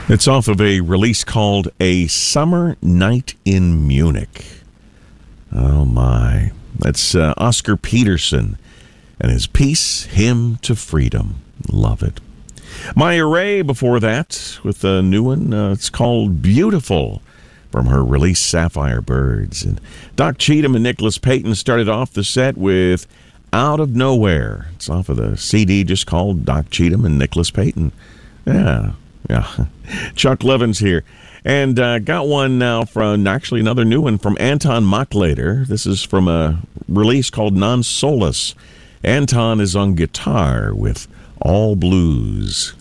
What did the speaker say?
It's off of a release called A Summer Night in Munich. Oh, my. That's Oscar Peterson and his piece, Hymn to Freedom. Love it. Maya Ray before that with a new one. It's called Beautiful from her release Sapphire Birds. And Doc Cheatham and Nicholas Payton started off the set with Out of Nowhere. It's off of the CD just called Doc Cheatham and Nicholas Payton. Yeah. Chuck Levins here. And got one now from, actually another new one from Anton Mochlader. This is from a release called Non Solus. Anton is on guitar with All Blues.